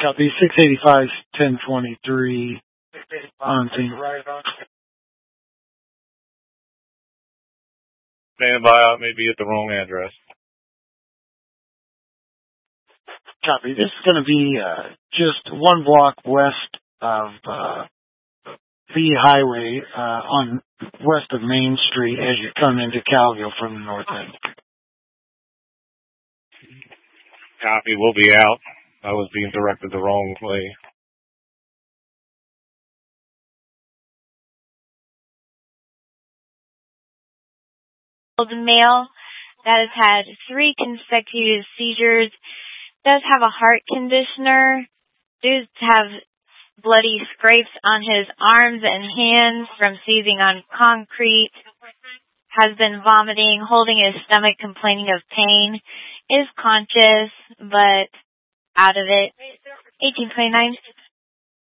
Copy 685, 1023 on scene. Stand by, I may be at the wrong address. Copy. This is going to be just one block west of the highway on west of Main Street as you come into Calville from the north end. Copy, we'll be out. I was being directed the wrong way. The male that has had 3 consecutive seizures does have a heart conditioner, does have bloody scrapes on his arms and hands from seizing on concrete, has been vomiting, holding his stomach, complaining of pain, is conscious, but out of it. 1829.